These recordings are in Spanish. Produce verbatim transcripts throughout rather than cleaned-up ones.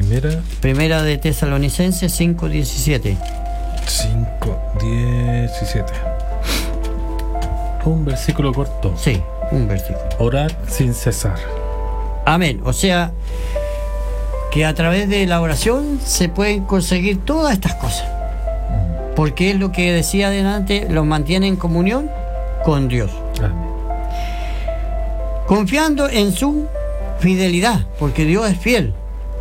Primera. Primera de Tesalonicenses cinco diecisiete. cinco diecisiete. Un versículo corto. Sí, un versículo. Orad sin cesar. Amén. O sea, que a través de la oración se pueden conseguir todas estas cosas. Porque es lo que decía adelante, los mantiene en comunión con Dios. Amén. Confiando en su fidelidad, porque Dios es fiel.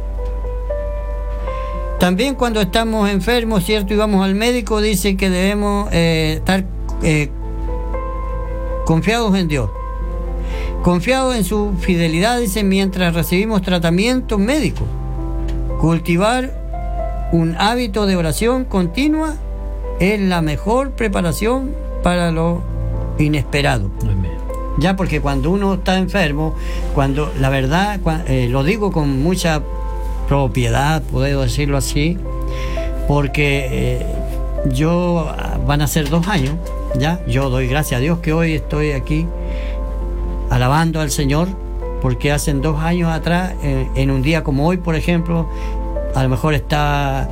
También cuando estamos enfermos, ¿cierto? Y vamos al médico, dice que debemos eh, estar eh, confiados en Dios. Confiados en su fidelidad, dice, mientras recibimos tratamiento médico. Cultivar un hábito de oración continua es la mejor preparación para lo inesperado. Amén. Ya, porque cuando uno está enfermo, cuando la verdad, cuando, eh, lo digo con mucha propiedad, puedo decirlo así, porque eh, yo van a ser dos años, ya, yo doy gracias a Dios que hoy estoy aquí alabando al Señor, porque hace dos años atrás, eh, en un día como hoy, por ejemplo, a lo mejor está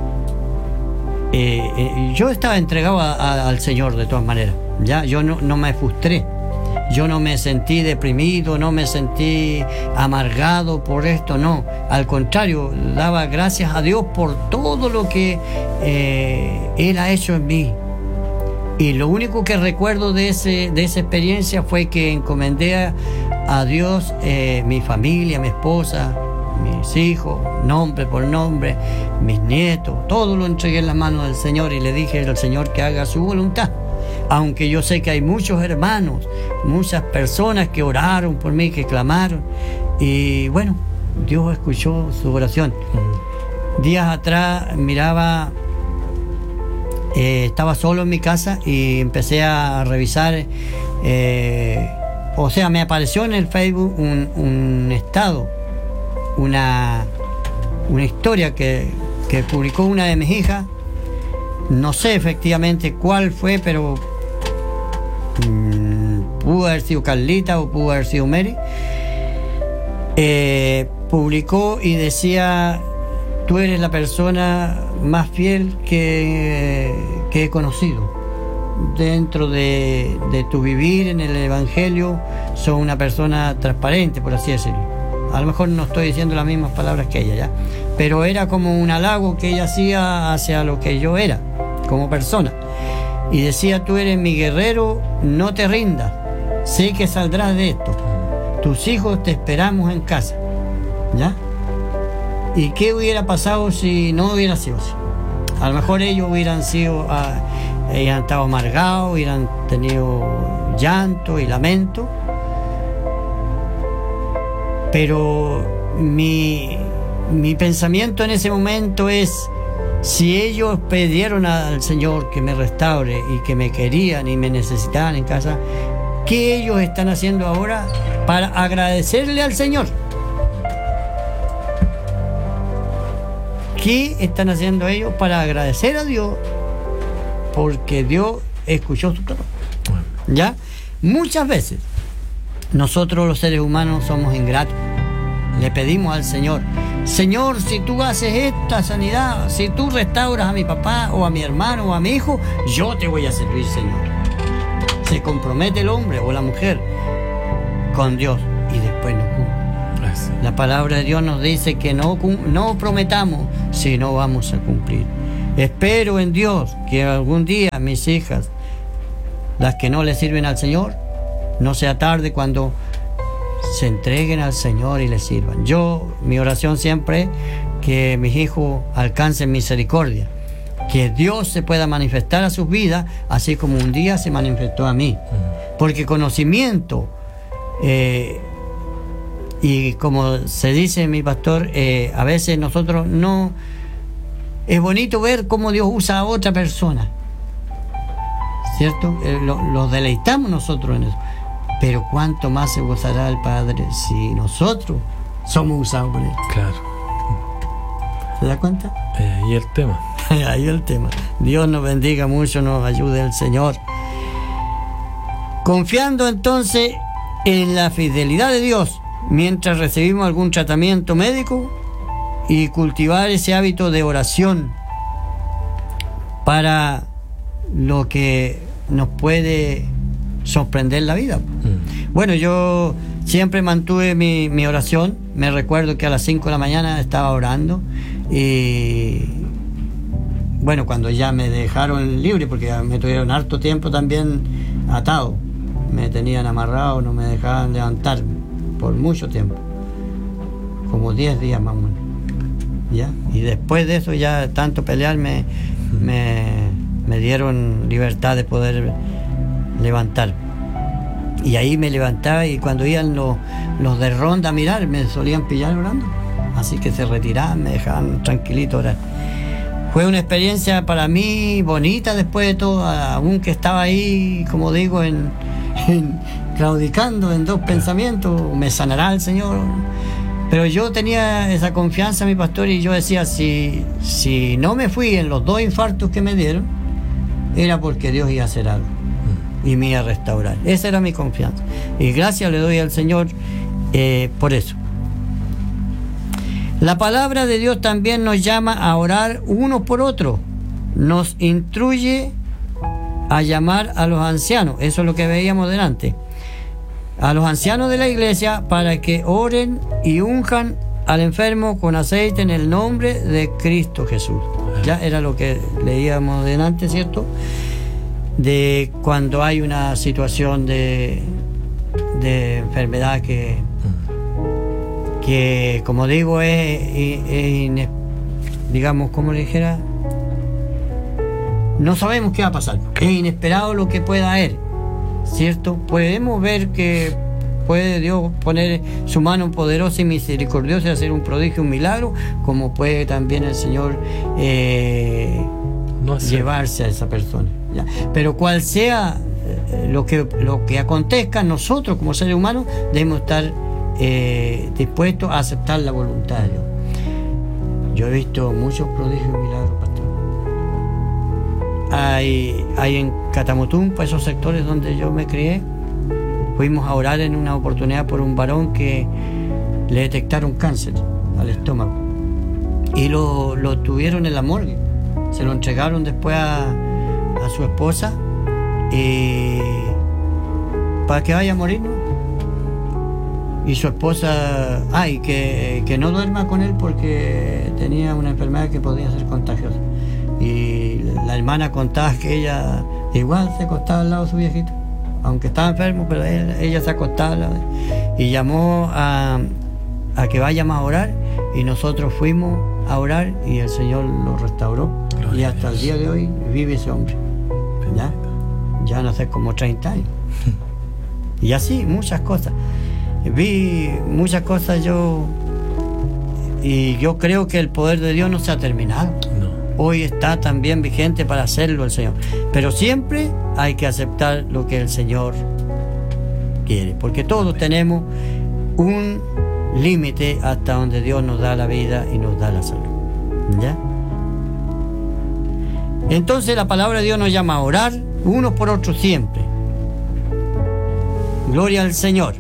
eh, eh, yo estaba entregado a, a, al Señor de todas maneras, ya, yo no, no me frustré. Yo no me sentí deprimido, no me sentí amargado por esto, no. Al contrario, daba gracias a Dios por todo lo que eh, Él ha hecho en mí. Y lo único que recuerdo de, ese, de esa experiencia fue que encomendé a, a Dios eh, mi familia, mi esposa, mis hijos, nombre por nombre, mis nietos, todo lo entregué en las manos del Señor y le dije al Señor que haga su voluntad. Aunque yo sé que hay muchos hermanos, muchas personas que oraron por mí, que clamaron. Y bueno, Dios escuchó su oración. Uh-huh. Días atrás miraba, eh, estaba solo en mi casa y empecé a revisar, eh, o sea, me apareció en el Facebook un, un estado, una, una historia que, que publicó una de mis hijas. No sé efectivamente cuál fue, pero mmm, pudo haber sido Carlita o pudo haber sido Mary. Eh, publicó y decía: tú eres la persona más fiel que, que he conocido. Dentro de, de tu vivir en el Evangelio, sos una persona transparente, por así decirlo. A lo mejor no estoy diciendo las mismas palabras que ella, ¿ya? Pero era como un halago que ella hacía hacia lo que yo era como persona. Y decía: tú eres mi guerrero, no te rindas, sé que saldrás de esto, tus hijos te esperamos en casa, ¿ya? ¿Y qué hubiera pasado si no hubiera sido así? A lo mejor ellos hubieran sido ah, hubieran estado amargados, hubieran tenido llanto y lamento, pero mi, mi pensamiento en ese momento es: si ellos pidieron al Señor que me restaure y que me querían y me necesitaban en casa, ¿qué ellos están haciendo ahora para agradecerle al Señor? ¿Qué están haciendo ellos para agradecer a Dios? Porque Dios escuchó su clamor. ¿Ya? Muchas veces nosotros los seres humanos somos ingratos. Le pedimos al Señor: Señor, si tú haces esta sanidad, si tú restauras a mi papá o a mi hermano o a mi hijo, yo te voy a servir, Señor. Se compromete el hombre o la mujer con Dios y después no cumple. La palabra de Dios nos dice que no, no prometamos si no vamos a cumplir. Espero en Dios que algún día mis hijas, las que no le sirven al Señor, no sea tarde cuando se entreguen al Señor y le sirvan. Yo, mi oración siempre es que mis hijos alcancen misericordia, que Dios se pueda manifestar a sus vidas, así como un día se manifestó a mí. Porque conocimiento, eh, y como se dice mi pastor, eh, a veces nosotros no... Es bonito ver cómo Dios usa a otra persona, ¿cierto? Eh, lo, lo deleitamos nosotros en eso. Pero cuánto más se gozará el Padre si nosotros somos usados por Él. Claro. ¿Se da cuenta? Eh, ahí el tema. Ahí el tema. Dios nos bendiga mucho, nos ayude el Señor. Confiando entonces en la fidelidad de Dios mientras recibimos algún tratamiento médico y cultivar ese hábito de oración para lo que nos puede sorprender la vida. Mm. Bueno, yo siempre mantuve mi, mi oración. Me recuerdo que a las cinco de la mañana estaba orando y bueno, cuando ya me dejaron libre, porque me tuvieron harto tiempo también atado, me tenían amarrado, no me dejaban levantar por mucho tiempo, como diez días más o menos, ¿ya? Y después de eso, ya tanto pelear, me, me, me dieron libertad de poder levantar. Y ahí me levantaba, y cuando iban los, los de ronda a mirar, me solían pillar orando. Así que se retiraban, me dejaban tranquilito orar. Fue una experiencia para mí bonita después de todo, aunque estaba ahí, como digo, en, en claudicando en dos pensamientos, me sanará el Señor. Pero yo tenía esa confianza en mi pastor, y yo decía, si, si no me fui en los dos infartos que me dieron, era porque Dios iba a hacer algo y me iba a restaurar. Esa era mi confianza, y gracias le doy al Señor eh, por eso. La palabra de Dios también nos llama a orar uno por otro, nos instruye a llamar a los ancianos, eso es lo que veíamos delante, a los ancianos de la iglesia, para que oren y unjan al enfermo con aceite en el nombre de Cristo Jesús. Ya era lo que leíamos delante, ¿cierto? De cuando hay una situación de, de enfermedad que, que como digo, es, es, es digamos, como le dijera, no sabemos qué va a pasar, es inesperado lo que pueda haber, ¿cierto? Podemos ver que puede Dios poner su mano poderosa y misericordiosa y hacer un prodigio, un milagro, como puede también el Señor eh, no llevarse a esa persona, ¿ya? Pero cual sea eh, lo que lo que acontezca, nosotros como seres humanos debemos estar eh, dispuestos a aceptar la voluntad de Dios. Yo he visto muchos prodigios y milagros, pastor. Hay, hay en Catamutumpa, esos sectores donde yo me crié, fuimos a orar en una oportunidad por un varón que le detectaron cáncer al estómago y lo, lo tuvieron en la morgue. Se lo entregaron después a, a su esposa eh, para que vaya a morir, ¿no? Y su esposa, ay, ah, que, que no duerma con él porque tenía una enfermedad que podía ser contagiosa. Y la hermana contaba que ella igual se acostaba al lado de su viejito, aunque estaba enfermo, pero ella, ella se acostaba al lado de él. Y llamó a, a que vayamos a orar, y nosotros fuimos a orar y el Señor lo restauró. Gloria y hasta el día de hoy vive ese hombre. ¿Ya? Ya van a ser como treinta años. Y así, muchas cosas. Vi muchas cosas yo, y yo creo que el poder de Dios no se ha terminado. No. Hoy está también vigente para hacerlo el Señor. Pero siempre hay que aceptar lo que el Señor quiere, porque todos tenemos un límite hasta donde Dios nos da la vida y nos da la salud. ¿Ya? Entonces la palabra de Dios nos llama a orar unos por otros siempre. Gloria al Señor.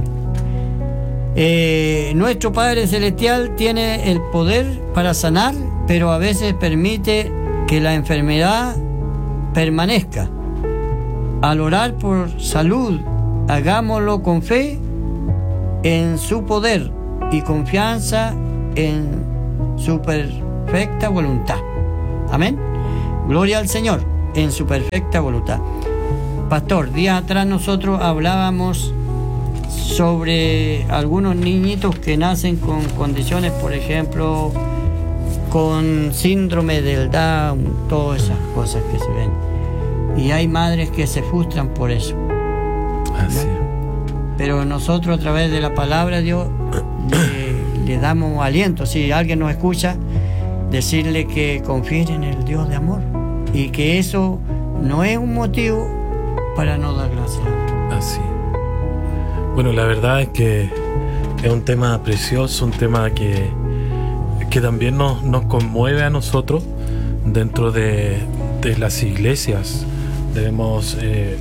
Eh, nuestro Padre Celestial tiene el poder para sanar, pero a veces permite que la enfermedad permanezca. Al orar por salud, hagámoslo con fe en su poder y confianza en su perfecta voluntad. Amén. Gloria al Señor en su perfecta voluntad. Pastor, días atrás nosotros hablábamos sobre algunos niñitos que nacen con condiciones, por ejemplo, con síndrome del Down, todas esas cosas que se ven. Y hay madres que se frustran por eso. Así. Pero nosotros, a través de la palabra de Dios, le, le damos aliento. Si alguien nos escucha, decirle que confíen en el Dios de amor y que eso no es un motivo para no dar gracias. Así. Bueno, la verdad es que es un tema precioso, un tema que, que también nos, nos conmueve a nosotros dentro de, de las iglesias. Debemos eh,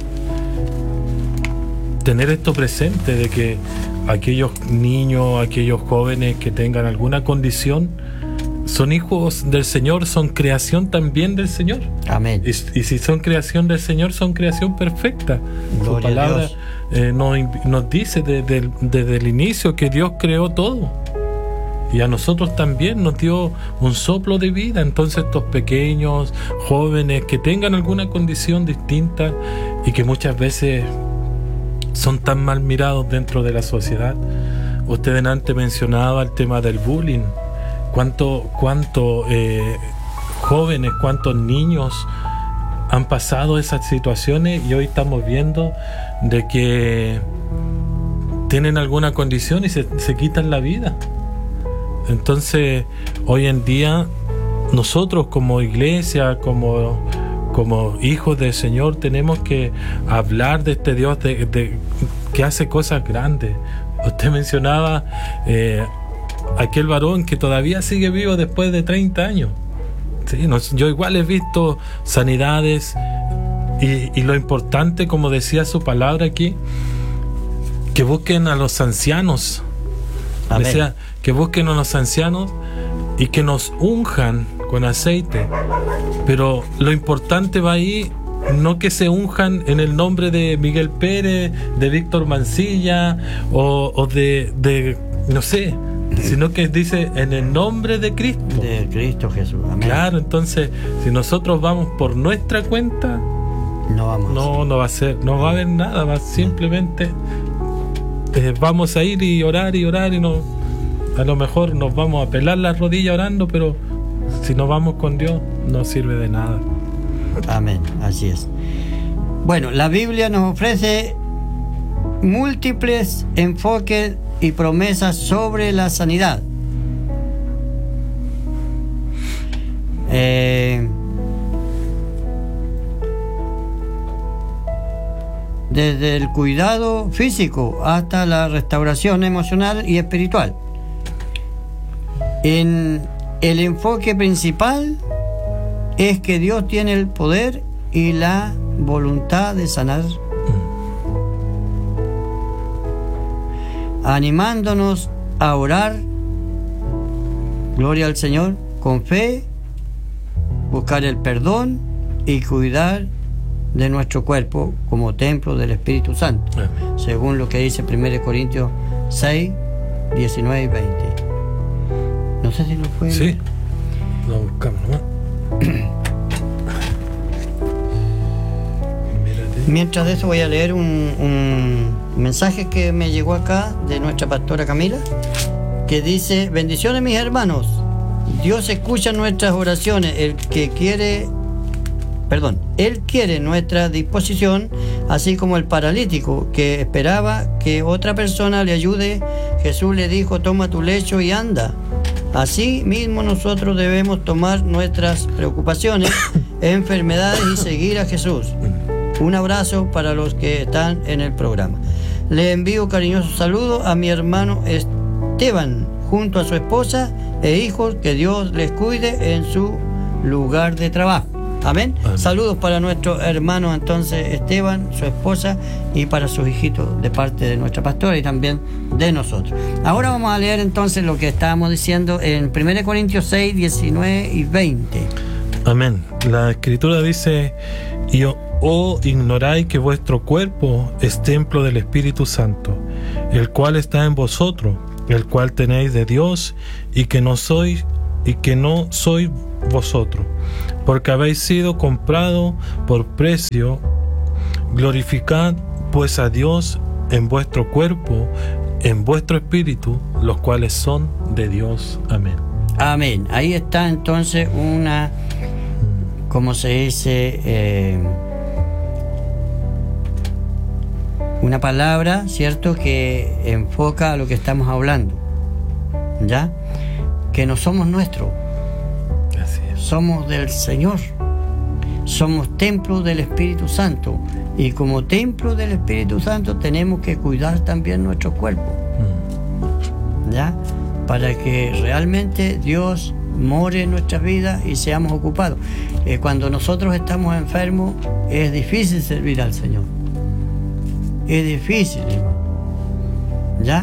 tener esto presente, de que aquellos niños, aquellos jóvenes que tengan alguna condición son hijos del Señor, son creación también del Señor. Amén. Y, y si son creación del Señor, son creación perfecta. Gloria Su palabra a Dios. eh, nos, nos dice desde, desde el inicio que Dios creó todo. Y a nosotros también nos dio un soplo de vida. Entonces estos pequeños, jóvenes, que tengan alguna condición distinta y que muchas veces son tan mal mirados dentro de la sociedad. Ustedes antes mencionaba el tema del bullying. Cuánto, cuánto eh, jóvenes, cuántos niños han pasado esas situaciones y hoy estamos viendo de que tienen alguna condición y se, se quitan la vida. Entonces, hoy en día, nosotros como iglesia, como, como hijos del Señor, tenemos que hablar de este Dios de, de, que hace cosas grandes. Usted mencionaba eh, aquel varón que todavía sigue vivo después de treinta años. Sí, no, yo igual he visto sanidades y, y lo importante, como decía su palabra aquí, que busquen a los ancianos. Amén. Decía, que busquen a los ancianos y que nos unjan con aceite. Pero lo importante va ahí, no que se unjan en el nombre de Miguel Pérez, de Víctor Mancilla o, o de, de, no sé, sino que dice en el nombre de Cristo. De Cristo Jesús. Amén. Claro, entonces, si nosotros vamos por nuestra cuenta, No vamos. no, no va a ser, no va a haber nada, va simplemente eh, vamos a ir y orar y orar y no, a lo mejor nos vamos a pelar las rodillas orando, pero si no vamos con Dios no sirve de nada. Amén, así es. Bueno, la Biblia nos ofrece múltiples enfoques y promesas sobre la sanidad. Eh, desde el cuidado físico hasta la restauración emocional y espiritual. En el enfoque principal es que Dios tiene el poder y la voluntad de sanar, animándonos a orar, gloria al Señor, con fe, buscar el perdón y cuidar de nuestro cuerpo como templo del Espíritu Santo, Amén. según lo que dice primera Corintios seis, diecinueve y veinte. No sé si lo pueden Sí, ver. lo buscamos nomás. Mírate. Mientras de eso voy a leer un, un mensaje que me llegó acá de nuestra pastora Camila, que dice: bendiciones mis hermanos, Dios escucha nuestras oraciones, el que quiere, perdón, Él quiere nuestra disposición, así como el paralítico que esperaba que otra persona le ayude. Jesús le dijo: toma tu lecho y anda. Así mismo nosotros debemos tomar nuestras preocupaciones, enfermedades y seguir a Jesús. Un abrazo para los que están en el programa. Le envío cariñosos saludos a mi hermano Esteban, junto a su esposa e hijos, que Dios les cuide en su lugar de trabajo. Amén. Amén. Saludos para nuestro hermano entonces Esteban, su esposa, y para sus hijitos de parte de nuestra pastora y también de nosotros. Ahora vamos a leer entonces lo que estábamos diciendo en primera Corintios seis, diecinueve y veinte. Amén. La escritura dice: y o oh, ignoráis que vuestro cuerpo es templo del Espíritu Santo, el cual está en vosotros, el cual tenéis de Dios, y que no sois y que no sois vosotros, porque habéis sido comprado por precio. Glorificad pues a Dios en vuestro cuerpo, en vuestro espíritu, los cuales son de Dios. Amén. Amén. Ahí está entonces una, como se dice, eh, una palabra, ¿cierto?, que enfoca a lo que estamos hablando, ¿ya? Que no somos nuestros, Así es. somos del Señor, somos templo del Espíritu Santo, y como templo del Espíritu Santo tenemos que cuidar también nuestro cuerpo, ¿ya? Para que realmente Dios more en nuestras vidas y seamos ocupados. Eh, cuando nosotros estamos enfermos es difícil servir al Señor, es difícil, ¿ya?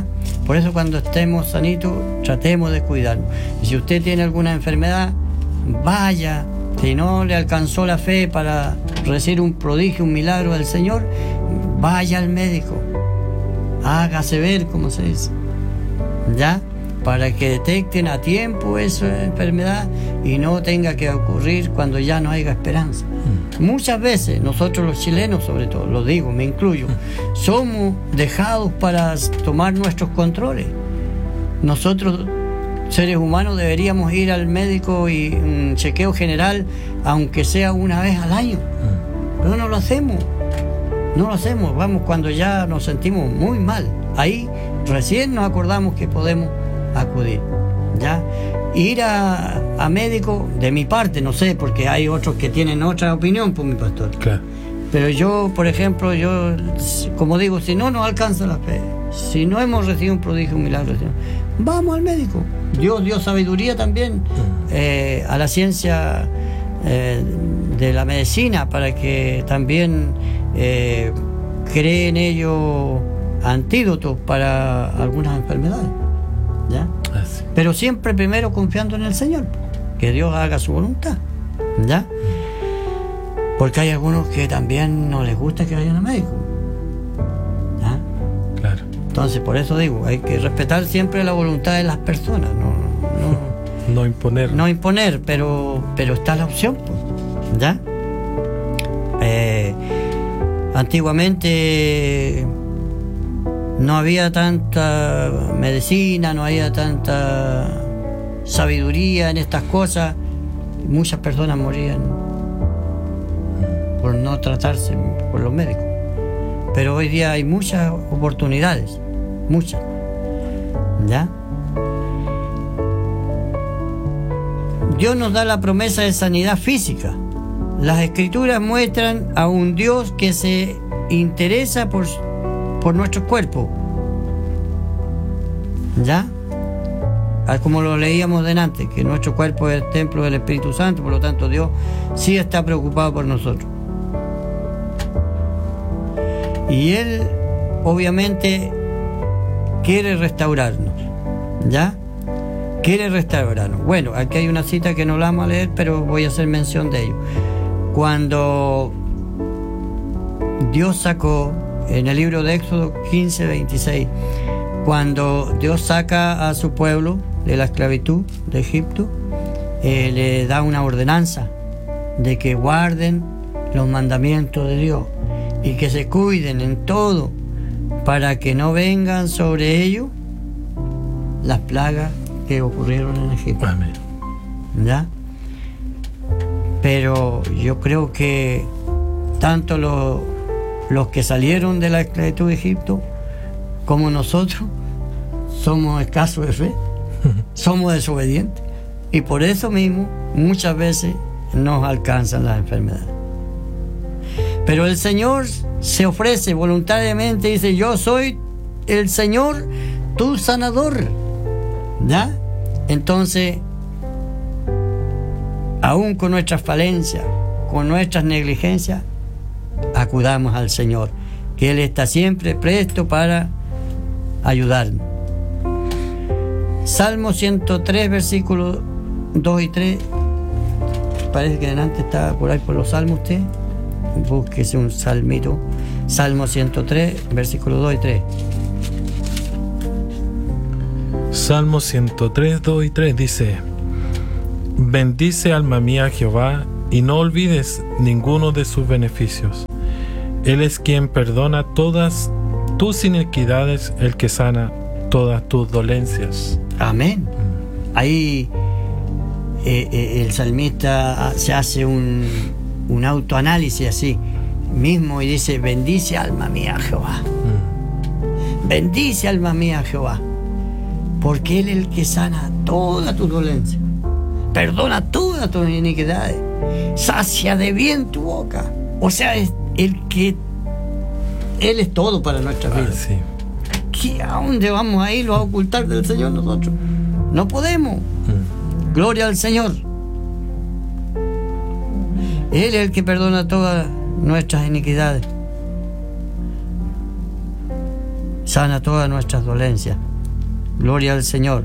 Por eso cuando estemos sanitos, tratemos de cuidarnos. Y si usted tiene alguna enfermedad, vaya. Si no le alcanzó la fe para recibir un prodigio, un milagro del Señor, vaya al médico. Hágase ver, como se dice, ¿ya? Para que detecten a tiempo esa enfermedad y no tenga que ocurrir cuando ya no haya esperanza. Mm. Muchas veces nosotros los chilenos, sobre todo, lo digo, me incluyo, mm. somos dejados para tomar nuestros controles. Nosotros, seres humanos, deberíamos ir al médico y un chequeo general, aunque sea una vez al año. Mm. Pero no lo hacemos. No lo hacemos. Vamos cuando ya nos sentimos muy mal. Ahí recién nos acordamos que podemos acudir, ¿ya? Ir a, a médico, de mi parte, no sé, porque hay otros que tienen otra opinión, por mi pastor. Claro. Pero yo, por ejemplo, yo, como digo, si no nos alcanza la fe, si no hemos recibido un prodigio, un milagro, vamos al médico. Dios dio sabiduría también eh, a la ciencia eh, de la medicina para que también eh, creen ellos antídotos para algunas enfermedades, ¿ya? Así. Pero siempre primero confiando en el Señor, que Dios haga su voluntad, ¿ya? Porque hay algunos que también no les gusta que vayan al médico, ¿ya? Claro. Entonces, por eso digo, hay que respetar siempre la voluntad de las personas, no, no, no imponer. No imponer, pero, pero está la opción, ¿ya? Eh, antiguamente no había tanta medicina, no había tanta sabiduría en estas cosas. Muchas personas morían por no tratarse por los médicos. Pero hoy día hay muchas oportunidades, muchas, ¿ya? Dios nos da la promesa de sanidad física. Las Escrituras muestran a un Dios que se interesa por por nuestro cuerpo, ¿ya? Como lo leíamos delante, que nuestro cuerpo es el templo del Espíritu Santo, por lo tanto Dios sí está preocupado por nosotros. Y Él obviamente quiere restaurarnos, ¿ya? Quiere restaurarnos. Bueno, aquí hay una cita que no la vamos a leer, pero voy a hacer mención de ello. Cuando Dios sacó, en el libro de Éxodo quince, veintiséis, cuando Dios saca a su pueblo de la esclavitud de Egipto, eh, le da una ordenanza de que guarden los mandamientos de Dios y que se cuiden en todo para que no vengan sobre ellos las plagas que ocurrieron en Egipto. Amén. ¿Ya? Pero yo creo que tanto los los que salieron de la esclavitud de Egipto como nosotros somos escasos de fe, somos desobedientes, y por eso mismo muchas veces nos alcanzan las enfermedades. Pero el Señor se ofrece voluntariamente y dice: yo soy el Señor tu sanador, ¿ya? Entonces, aún con nuestras falencias, con nuestras negligencias, acudamos al Señor, que Él está siempre presto para ayudarnos. Salmo ciento tres, versículos dos y tres. Parece que delante está por ahí por los salmos usted. Búsquese un salmito. Salmo ciento tres, versículos dos y tres. Salmo ciento tres, dos y tres dice: bendice alma mía a Jehová, y no olvides ninguno de sus beneficios. Él es quien perdona todas tus iniquidades, el que sana todas tus dolencias. Amén. Mm. Ahí eh, eh, el salmista se hace un, un autoanálisis así mismo y dice: bendice alma mía a Jehová. Mm. Bendice alma mía a Jehová, porque Él es el que sana todas tus dolencias, perdona todas tus iniquidades, sacia de bien tu boca. O sea, es el que Él es todo para nuestra vida. Ah, sí. ¿Qué, ¿A dónde vamos a ir a ocultar del Señor nosotros? No podemos. Mm. Gloria al Señor. Él es el que perdona todas nuestras iniquidades, sana todas nuestras dolencias. Gloria al Señor.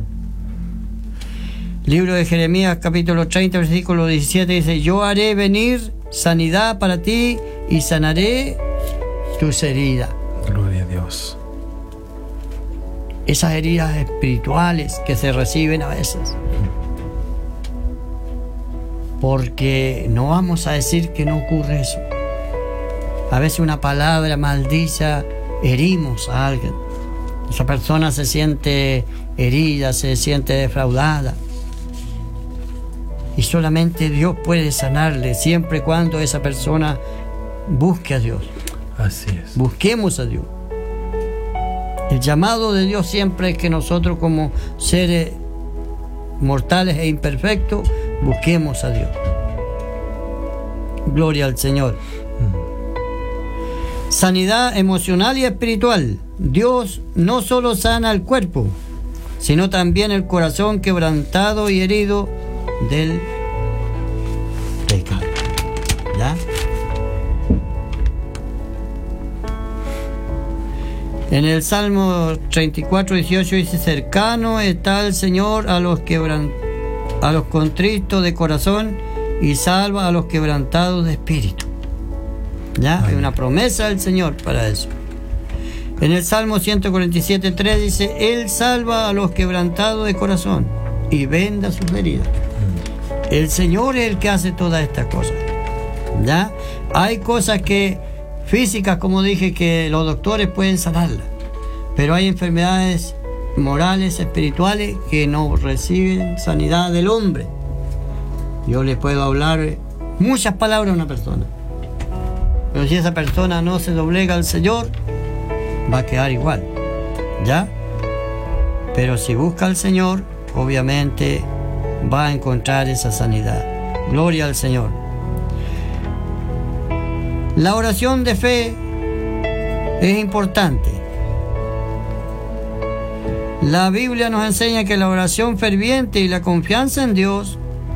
Libro de Jeremías, capítulo treinta, versículo diecisiete, dice: yo haré venir sanidad para ti y sanaré tus heridas. Gloria a Dios. Esas heridas espirituales que se reciben a veces. Porque no vamos a decir que no ocurre eso. A veces una palabra maldicha, herimos a alguien. Esa persona se siente herida, se siente defraudada. Y solamente Dios puede sanarle, siempre y cuando esa persona busque a Dios. Así es. Busquemos a Dios. El llamado de Dios siempre es que nosotros, como seres mortales e imperfectos, busquemos a Dios. Gloria al Señor. Mm. Sanidad emocional y espiritual. Dios no solo sana el cuerpo, sino también el corazón quebrantado y herido del pecado. ¿Ya? En el Salmo treinta y cuatro, dieciocho dice: cercano está el Señor a los quebrantados, a los contritos de corazón, y salva a los quebrantados de espíritu. ¿Ya? Hay una promesa del Señor para eso. En el Salmo ciento cuarenta y siete, tres dice: Él salva a los quebrantados de corazón y venda sus heridas. El Señor es el que hace todas estas cosas. ¿Ya? Hay cosas que físicas, como dije, que los doctores pueden sanarlas, pero hay enfermedades morales, espirituales, que no reciben sanidad del hombre. Yo le puedo hablar muchas palabras a una persona, pero si esa persona no se doblega al Señor, va a quedar igual. ¿Ya? Pero si busca al Señor, obviamente va a encontrar esa sanidad. Gloria al Señor. La oración de fe es importante. La Biblia nos enseña que la oración ferviente y la confianza en Dios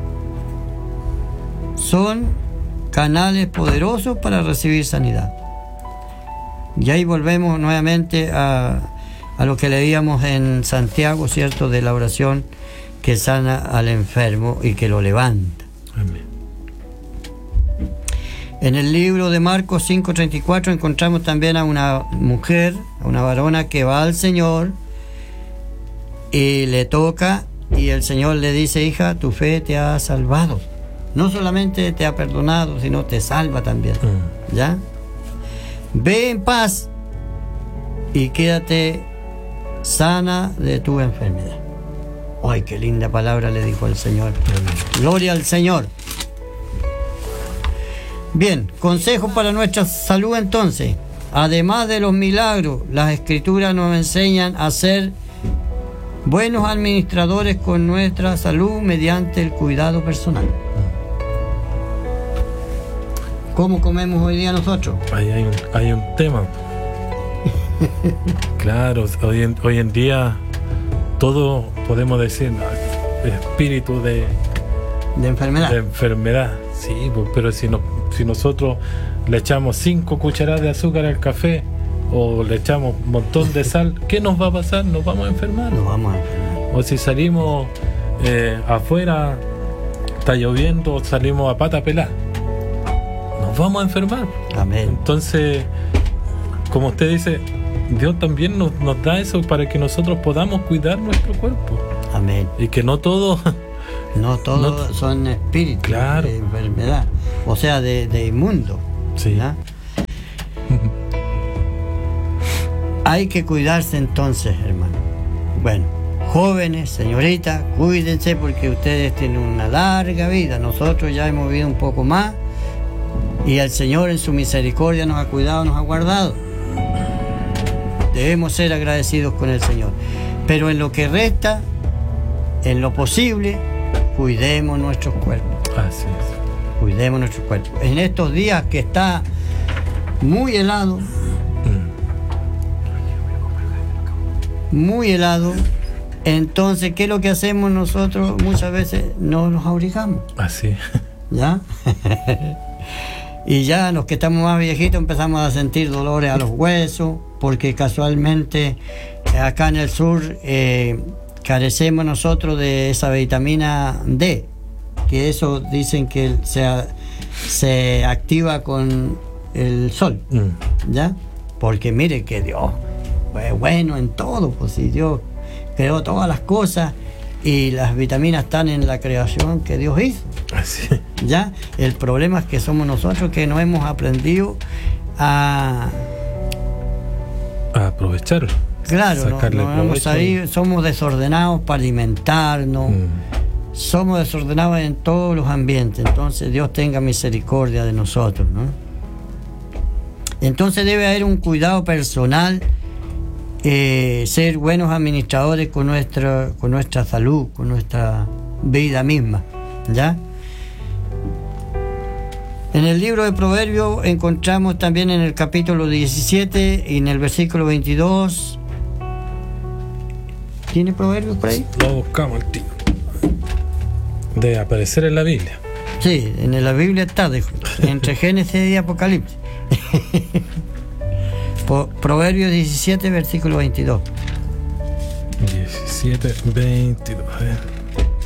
son canales poderosos para recibir sanidad. Y ahí volvemos nuevamente a, a lo que leíamos en Santiago, ¿cierto? De la oración que sana al enfermo y que lo levanta. Amén. En el libro de Marcos cinco treinta y cuatro encontramos también a una mujer, a una varona que va al Señor y le toca, y el Señor le dice: hija, tu fe te ha salvado. No solamente te ha perdonado, sino te salva también. Mm. ¿Ya? Ve en paz y quédate sana de tu enfermedad. ¡Ay, qué linda palabra le dijo el Señor! Gloria al Señor. Bien, consejo para nuestra salud entonces. Además de los milagros, las Escrituras nos enseñan a ser buenos administradores con nuestra salud mediante el cuidado personal. ¿Cómo comemos hoy día nosotros? Ahí hay un, hay un tema. Claro, hoy en, hoy en día todo podemos decir espíritu de, de enfermedad. De enfermedad, sí, pero si, no, si nosotros le echamos cinco cucharadas de azúcar al café o le echamos un montón de sal, ¿qué nos va a pasar? Nos vamos a enfermar. Nos vamos a enfermar. O si salimos eh, afuera, está lloviendo, salimos a pata pelada, nos vamos a enfermar. Amén. Entonces, como usted dice, Dios también nos, nos da eso para que nosotros podamos cuidar nuestro cuerpo. Amén. Y que no todo no todos no, son espíritus, claro, de enfermedad, o sea, de, de inmundo. Sí. Hay que cuidarse entonces, hermano. Bueno, jóvenes, señoritas, cuídense porque ustedes tienen una larga vida. Nosotros ya hemos vivido un poco más y el Señor en su misericordia nos ha cuidado, nos ha guardado. Debemos ser agradecidos con el Señor. Pero en lo que resta, en lo posible, cuidemos nuestros cuerpos. Así es. Cuidemos nuestros cuerpos. En estos días que está muy helado, muy helado, entonces, ¿qué es lo que hacemos nosotros? Muchas veces no nos abrigamos. Así. ¿Ya? Y ya los que estamos más viejitos empezamos a sentir dolores a los huesos, porque casualmente acá en el sur eh, carecemos nosotros de esa vitamina D, que eso dicen que se, se activa con el sol, mm. ¿ya? Porque mire que Dios es bueno en todo, pues si Dios creó todas las cosas y las vitaminas están en la creación que Dios hizo. Así. ¿Ya? El problema es que somos nosotros que no hemos aprendido a... a aprovecharlo. Claro, no, no hemos sabido, somos desordenados para alimentarnos, mm. somos desordenados en todos los ambientes. Entonces Dios tenga misericordia de nosotros, ¿no? Entonces debe haber un cuidado personal, eh, ser buenos administradores con nuestra, con nuestra salud, con nuestra vida misma, ¿ya? En el libro de Proverbios encontramos también en el capítulo diecisiete y en el versículo veintidós. ¿Tiene Proverbios por ahí? Lo buscamos el tío. De aparecer en la Biblia. Sí, en la Biblia está, dijo, entre Génesis y Apocalipsis. Proverbios diecisiete, versículo veintidós. diecisiete, veintidós. A ver.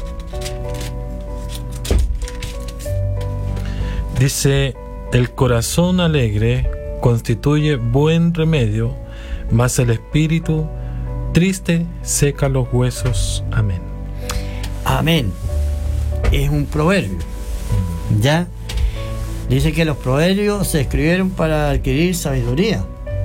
Dice: el corazón alegre constituye buen remedio, mas el espíritu triste seca los huesos. Amén. Amén. Es un proverbio. ¿Ya? Dice que los proverbios se escribieron para adquirir sabiduría.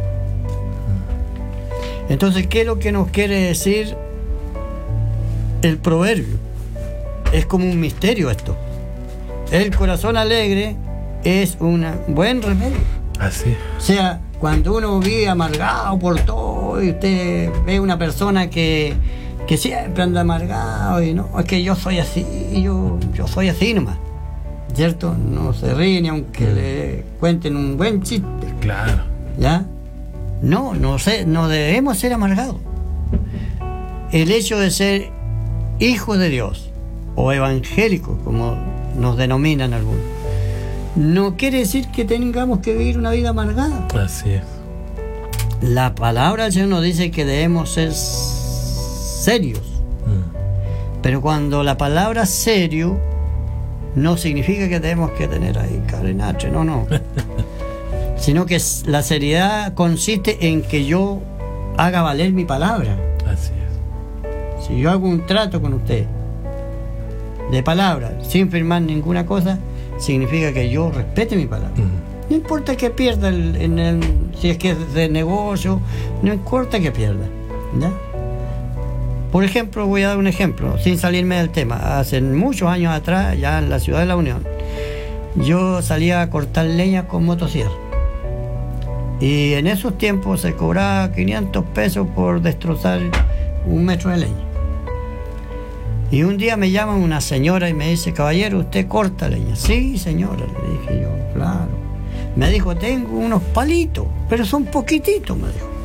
Entonces, ¿qué es lo que nos quiere decir el proverbio? Es como un misterio esto. El corazón alegre es un buen remedio. Así. O sea, cuando uno vive amargado por todo y usted ve una persona que, que siempre anda amargado y no, es que yo soy así, yo, yo soy así nomás, ¿cierto? No se ríe ni aunque mm. le cuenten un buen chiste. Claro. ¿Ya? No, no, sé, no debemos ser amargados. El hecho de ser hijo de Dios o evangélico, como nos denominan algunos, no quiere decir que tengamos que vivir una vida amargada. Así es. La palabra del Señor nos dice que debemos ser serios. Mm. Pero cuando la palabra serio no significa que tenemos que tener ahí carenache, no, no. Sino que la seriedad consiste en que yo haga valer mi palabra. Así es. Si yo hago un trato con usted de palabra, sin firmar ninguna cosa, significa que yo respete mi palabra. Uh-huh. No importa que pierda el, en el, si es que es de negocio, no importa que pierda, ¿ya? Por ejemplo, voy a dar un ejemplo, sin salirme del tema. Hace muchos años atrás, ya en la ciudad de La Unión, yo salía a cortar leña con motosierra. Y en esos tiempos se cobraba quinientos pesos por destrozar un metro de leña. Y un día me llama una señora y me dice: caballero, ¿usted corta leña? Sí, señora, le dije yo, claro. Me dijo: tengo unos palitos, pero son poquititos, me dijo.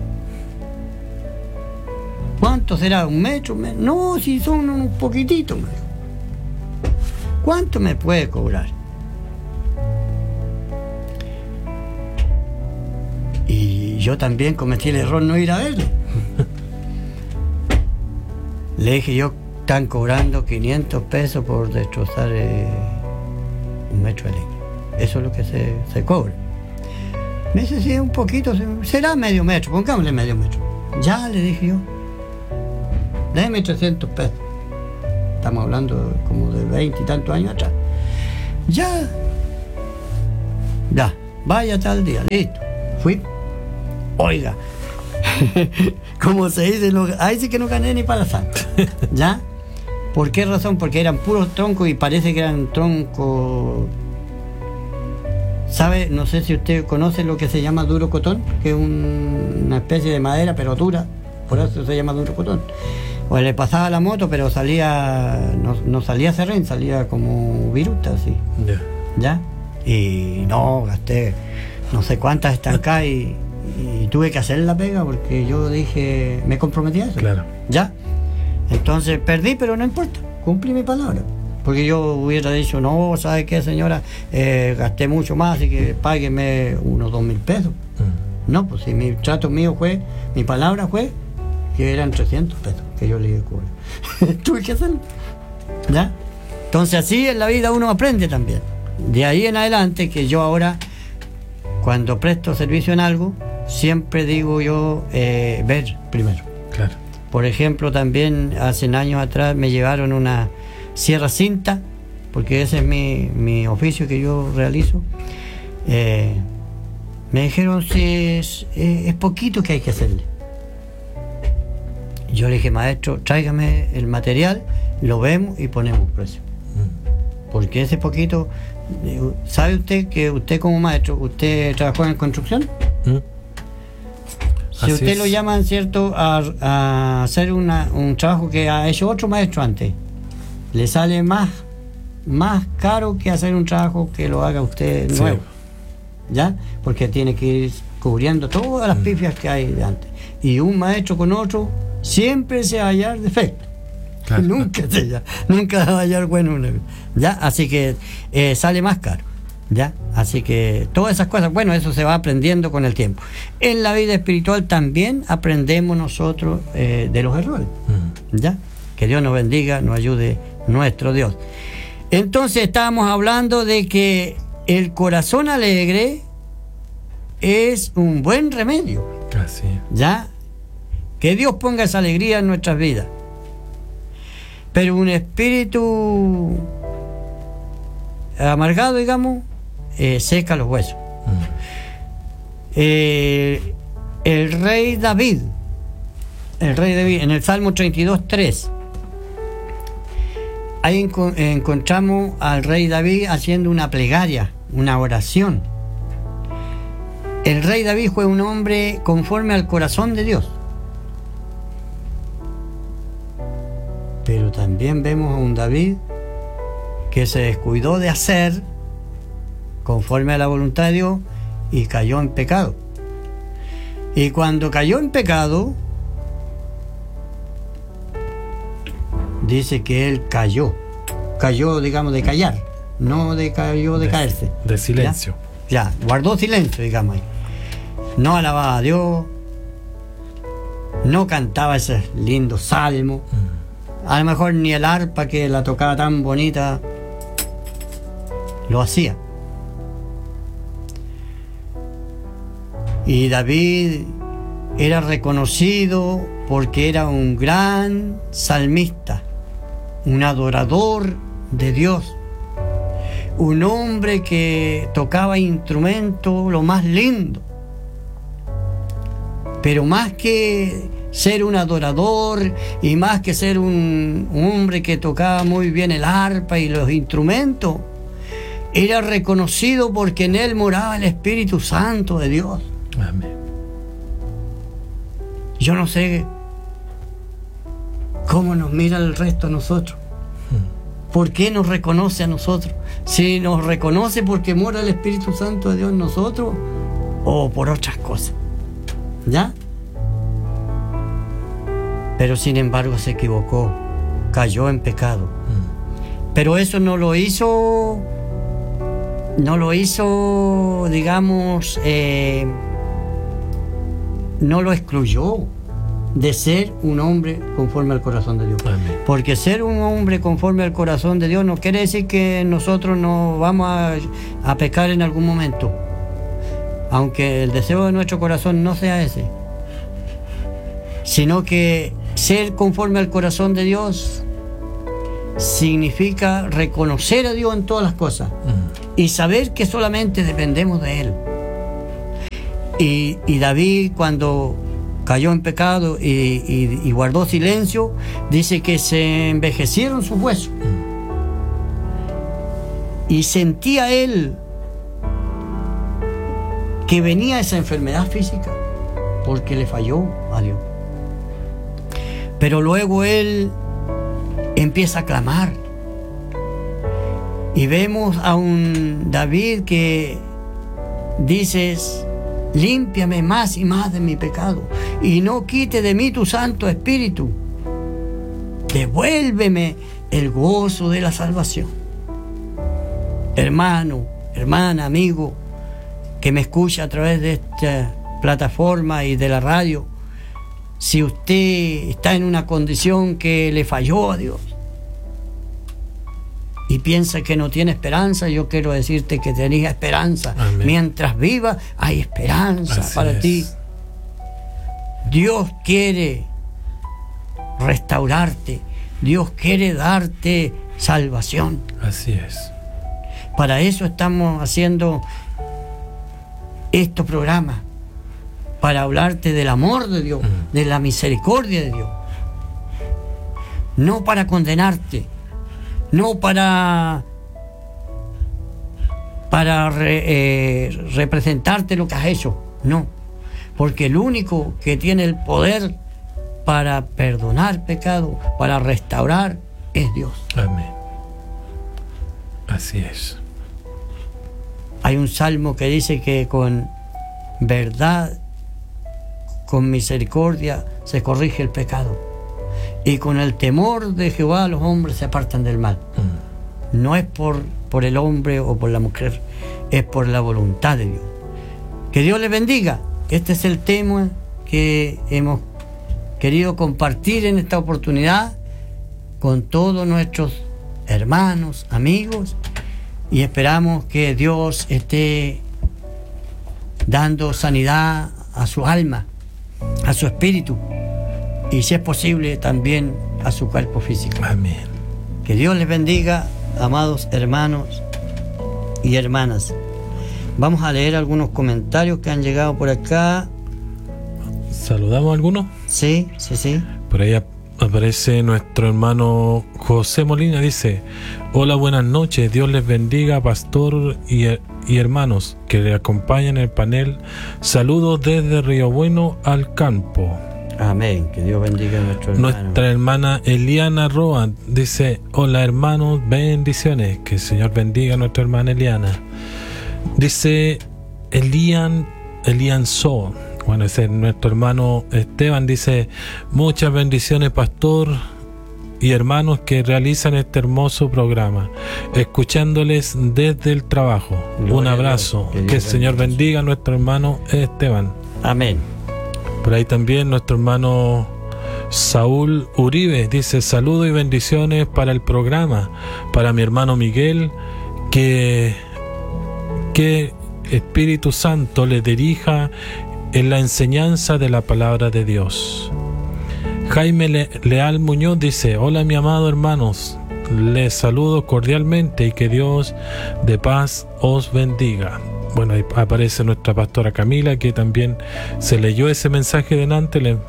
¿Cuánto será? ¿Un metro? No, si son unos poquititos, me dijo. ¿Cuánto me puede cobrar? Y yo también cometí el error no ir a verle. Le dije yo: están cobrando quinientos pesos por destrozar eh, un metro de leña. Eso es lo que se, se cobra. Me dice: sí, un poquito, será medio metro, pongámosle medio metro. Ya, le dije yo, déjeme trescientos pesos. Estamos hablando como de veinte y tantos años atrás. Ya, ya, vaya tal día, listo. Fui. Oiga, como se dice, no, ahí sí que no gané ni para la santa. ¿Ya? ¿Por qué razón? Porque eran puros troncos y parece que eran troncos. ¿Sabe? No sé si usted conoce lo que se llama duro cotón, que es un, una especie de madera pero dura, por eso se llama duro cotón. O le pasaba la moto, pero salía, no, no salía serrín, salía como viruta, así. Yeah. ¿Ya? Y no, gasté no sé cuántas estancadas y, y tuve que hacer la pega porque yo dije, me comprometí a eso. Claro. ¿Ya? Entonces perdí, pero no importa, cumplí mi palabra. Porque yo hubiera dicho, no, ¿sabe qué, señora? Eh, gasté mucho más, así que págueme unos dos mil pesos. Mm. No, pues si mi trato mío fue, mi palabra fue porque eran trescientos pesos que yo le iba a cobrar. Tuve que hacerlo, ¿ya? Entonces así en la vida uno aprende también. De ahí en adelante, que yo ahora, cuando presto servicio en algo, siempre digo yo, eh, ver primero. Claro. Por ejemplo, también hace años atrás me llevaron una sierra cinta, porque ese es mi, mi oficio que yo realizo. Eh, me dijeron si es, es, es poquito que hay que hacerle. Yo le dije, maestro, tráigame el material, lo vemos y ponemos precio. Mm. Porque ese poquito, ¿sabe usted que usted como maestro, usted trabajó en construcción? Mm. Si Así usted es. Lo llaman, ¿cierto?, a, a hacer una, un trabajo que ha hecho otro maestro antes, le sale más, más caro que hacer un trabajo que lo haga usted nuevo. Sí. ¿Ya? Porque tiene que ir cubriendo todas las pifias que hay de antes. Y un maestro con otro siempre se va a hallar defecto. Claro. Nunca se va, nunca va a hallar bueno. ¿Ya? Así que eh, sale más caro. ¿Ya? Así que todas esas cosas, bueno, eso se va aprendiendo con el tiempo. En la vida espiritual también aprendemos nosotros eh, de los errores. ¿Ya? Que Dios nos bendiga, nos ayude nuestro Dios. Entonces estábamos hablando de que el corazón alegre es un buen remedio. Así. ¿Ya? Que Dios ponga esa alegría en nuestras vidas. Pero un espíritu amargado, digamos, eh, seca los huesos. Mm. Eh, el rey David, el rey David, en el Salmo treinta y dos, tres, ahí enco- encontramos al rey David haciendo una plegaria, una oración. El rey David fue un hombre conforme al corazón de Dios. Pero también vemos a un David que se descuidó de hacer conforme a la voluntad de Dios y cayó en pecado. Y cuando cayó en pecado, dice que él cayó. Cayó, digamos, de callar, no de cayó de, de caerse. De silencio. Ya, ya, guardó silencio, digamos ahí. No alababa a Dios, no cantaba ese lindo salmo. Mm. A lo mejor ni el arpa, que la tocaba tan bonita, lo hacía. Y David era reconocido porque era un gran salmista, un adorador de Dios, un hombre que tocaba instrumentos lo más lindo. Pero más que ser un adorador y más que ser un, un hombre que tocaba muy bien el arpa y los instrumentos, era reconocido porque en él moraba el Espíritu Santo de Dios. Amén. Yo no sé cómo nos mira el resto a nosotros. ¿Por qué nos reconoce a nosotros? Si nos reconoce porque mora el Espíritu Santo de Dios en nosotros o por otras cosas. ¿Ya? Pero sin embargo se equivocó, cayó en pecado. Mm. Pero eso no lo hizo, no lo hizo, digamos, eh, no lo excluyó de ser un hombre conforme al corazón de Dios. Amén. Porque ser un hombre conforme al corazón de Dios no quiere decir que nosotros no vamos a, a pecar en algún momento, aunque el deseo de nuestro corazón no sea ese, sino que ser conforme al corazón de Dios significa reconocer a Dios en todas las cosas mm. y saber que solamente dependemos de Él. Y, y David, cuando cayó en pecado y, y, y guardó silencio, dice que se envejecieron sus huesos. Mm. Y sentía él que venía esa enfermedad física porque le falló a Dios. Pero luego él empieza a clamar y vemos a un David que dice: límpiame más y más de mi pecado y no quite de mí tu Santo Espíritu, devuélveme el gozo de la salvación. Hermano, hermana, amigo que me escucha a través de esta plataforma y de la radio, Si usted está en una condición que le falló a Dios y piensa que no tiene esperanza, yo quiero decirte que tenés esperanza. Amén. Mientras viva, hay esperanza Así para es. ti. Dios quiere restaurarte. Dios quiere darte salvación. Así es. Para eso estamos haciendo estos programas, para hablarte del amor de Dios, mm. de la misericordia de Dios. No para condenarte, no para, para re, eh, representarte lo que has hecho, no. Porque el único que tiene el poder para perdonar pecado, para restaurar, es Dios. Amén. Así es. Hay un salmo que dice que con verdad, con misericordia se corrige el pecado, y con el temor de Jehová los hombres se apartan del mal. Mm. No es por, por el hombre o por la mujer, es por la voluntad de Dios. Que Dios les bendiga. Este es el tema que hemos querido compartir en esta oportunidad con todos nuestros hermanos, amigos, y esperamos que Dios esté dando sanidad a su alma, a su espíritu, y si es posible también a su cuerpo físico. Amén. Que Dios les bendiga, amados hermanos y hermanas. Vamos a leer algunos comentarios que han llegado por acá. ¿Saludamos a algunos? Sí, sí, sí. Por ahí aparece nuestro hermano José Molina, dice: hola, buenas noches, Dios les bendiga, pastor y, y hermanos que le acompañan en el panel. Saludos desde Río Bueno al campo. Amén, que Dios bendiga a nuestro hermano. Nuestra hermana Eliana Roa dice: hola hermanos, bendiciones, que el Señor bendiga a nuestra hermana Eliana. Dice Elian, Elian So, bueno, ese es nuestro hermano Esteban, dice: muchas bendiciones, pastor y hermanos que realizan este hermoso programa, escuchándoles desde el trabajo. Gloria Un abrazo, que, que el Señor bendiga a nuestro hermano Esteban. Amén. Por ahí también nuestro hermano Saúl Uribe dice: saludos y bendiciones para el programa, para mi hermano Miguel, que, que Espíritu Santo le dirija en la enseñanza de la palabra de Dios. Jaime Le- Leal Muñoz dice: hola mi amado hermanos, les saludo cordialmente y que Dios de paz os bendiga. Bueno, ahí aparece nuestra pastora Camila, que también se leyó ese mensaje delante. Le,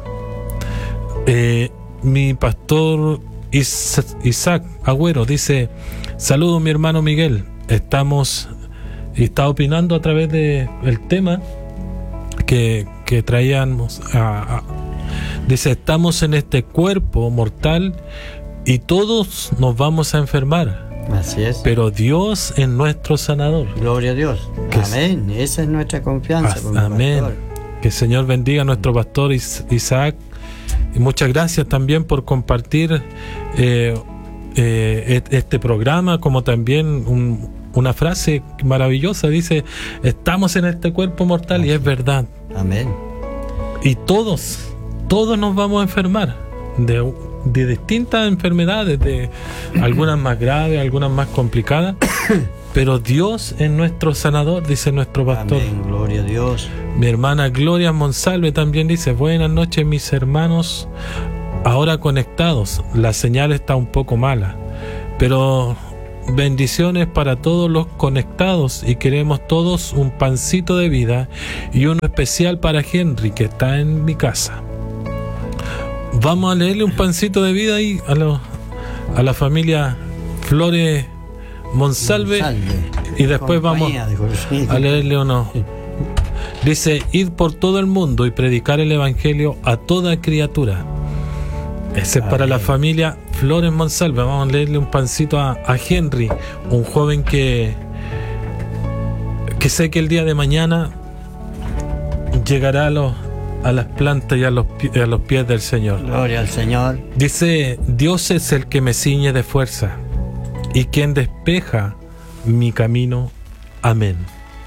eh, mi pastor Is- Isaac Agüero dice: saludos mi hermano Miguel, estamos y está opinando a través de el tema que, que traíamos a, a, dice: estamos en este cuerpo mortal y todos nos vamos a enfermar. Así es. Pero Dios es nuestro sanador. Gloria a Dios. Amén. Es, Esa es nuestra confianza. As, amén. Pastor. Que el Señor bendiga a nuestro pastor Is- Isaac. Y muchas gracias también por compartir eh, eh, este programa, como también un, una frase maravillosa. Dice: estamos en este cuerpo mortal. Así. Y es verdad. Amén. Y todos, todos nos vamos a enfermar de de distintas enfermedades, de algunas más graves, algunas más complicadas, pero Dios es nuestro sanador, dice nuestro pastor. Amén, gloria a Dios. Mi hermana Gloria Monsalve también dice: buenas noches mis hermanos, ahora conectados, la señal está un poco mala, pero bendiciones para todos los conectados, y queremos todos un pancito de vida y uno especial para Henry, que está en mi casa. Vamos a leerle un pancito de vida ahí a, lo, a la familia Flores Monsalve, Monsalve. Y después Compañía, vamos a leerle uno. Dice: id por todo el mundo y predicar el evangelio a toda criatura. Ese es para la familia Flores Monsalve. Vamos a leerle un pancito a, a Henry, un joven que que sé que el día de mañana llegará a los a las plantas y a los, a los pies del Señor. Gloria al Señor. Dice: Dios es el que me ciñe de fuerza y quien despeja mi camino. Amén.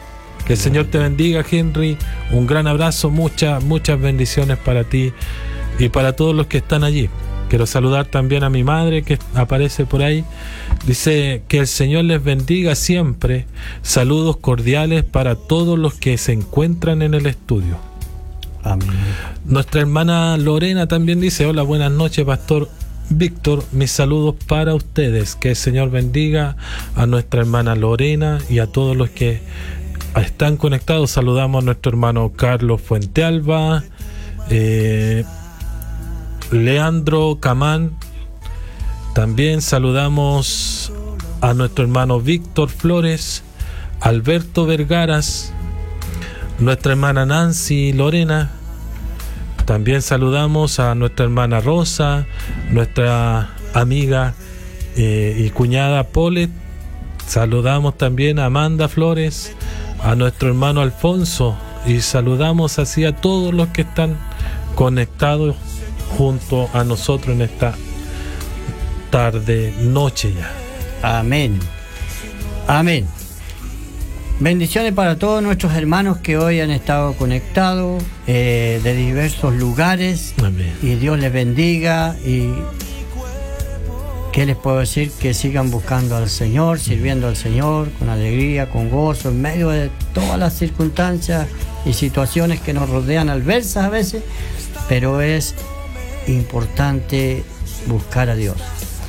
Que el Señor te bendiga, Henry. Un gran abrazo, muchas, muchas bendiciones para ti y para todos los que están allí. Quiero saludar también a mi madre que aparece por ahí. Dice que el Señor les bendiga siempre. Saludos cordiales para todos los que se encuentran en el estudio. Amén. Nuestra hermana Lorena también dice: hola, buenas noches, Pastor Víctor, mis saludos para ustedes. Que el Señor bendiga a nuestra hermana Lorena y a todos los que están conectados. Saludamos a nuestro hermano Carlos Fuentealba, eh, Leandro Camán. También saludamos a nuestro hermano Víctor Flores, Alberto Vergaras, nuestra hermana Nancy Lorena. También saludamos a nuestra hermana Rosa, nuestra amiga eh, y cuñada Polet. Saludamos también a Amanda Flores, a nuestro hermano Alfonso, y saludamos así a todos los que están conectados junto a nosotros en esta tarde, noche ya. Amén. Amén. Bendiciones para todos nuestros hermanos que hoy han estado conectados eh, de diversos lugares. Amén. Y Dios les bendiga. Y ¿qué les puedo decir? Que sigan buscando al Señor, sirviendo al Señor con alegría, con gozo, en medio de todas las circunstancias y situaciones que nos rodean adversas a veces, pero es importante buscar a Dios.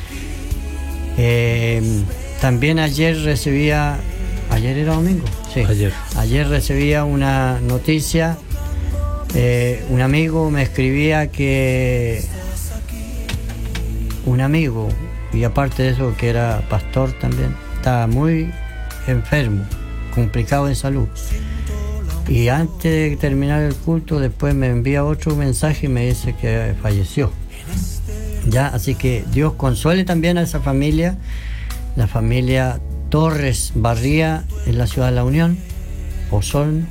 Eh, también ayer recibía, ayer era domingo, sí, ayer, ayer recibía una noticia, eh, un amigo me escribía que un amigo, y aparte de eso que era pastor también, estaba muy enfermo, complicado en salud. Y antes de terminar el culto, después me envía otro mensaje y me dice que falleció. Ya, así que Dios consuele también a esa familia, la familia Torres Barría en la ciudad de La Unión, Osorno,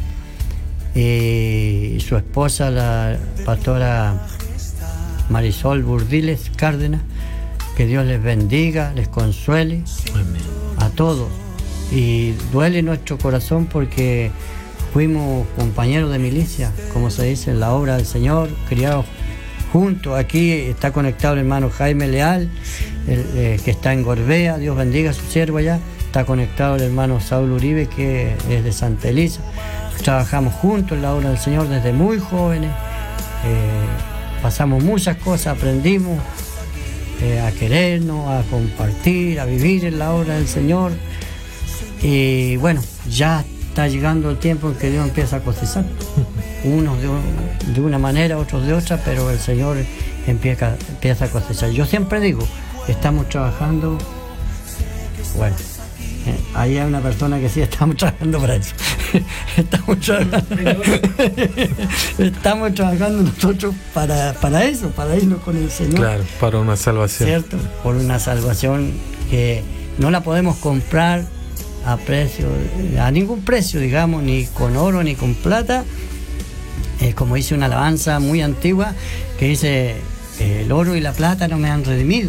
y su esposa, la pastora Marisol Burdiles Cárdenas. Que Dios les bendiga, les consuele. Amén. A todos. Y duele nuestro corazón porque fuimos compañeros de milicia, como se dice en la obra del Señor, criados juntos. Aquí está conectado el hermano Jaime Leal, el, eh, que está en Gorbea. Dios bendiga a su siervo allá. Está conectado el hermano Saúl Uribe, que es de Santa Elisa. Trabajamos juntos en la obra del Señor desde muy jóvenes. Eh, pasamos muchas cosas, aprendimos eh, a querernos, a compartir, a vivir en la obra del Señor. Y bueno, ya está llegando el tiempo en que Dios empieza a cosechar. Unos de, de una manera, otros de otra, pero el Señor empieza, empieza a cosechar. Yo siempre digo, estamos trabajando, bueno, eh, ahí hay una persona que sí, estamos trabajando para eso. estamos trabajando, estamos trabajando nosotros para, para eso, para irnos con el Señor. Claro, para una salvación. ¿Cierto? Por una salvación que no la podemos comprar a precio, a ningún precio, digamos, ni con oro ni con plata. Eh, como dice una alabanza muy antigua que dice, el oro y la plata no me han redimido,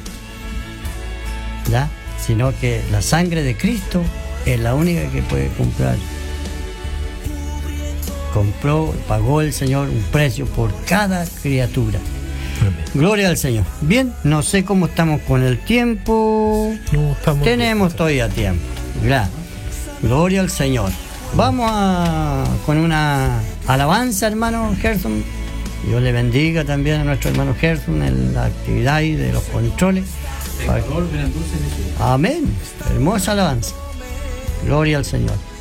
mm. ¿ya? Sino que la sangre de Cristo es la única que puede comprar. Compró, pagó el Señor un precio por cada criatura. Amén. Gloria al Señor. Bien, no sé cómo estamos con el tiempo. No, estamos Tenemos bien. todavía tiempo. Gracias. Gloria al Señor. Vamos a, con una alabanza, hermano Gerson. Dios le bendiga también a nuestro hermano Gerson en la actividad y de los controles. Amén. Hermosa alabanza. Gloria al Señor.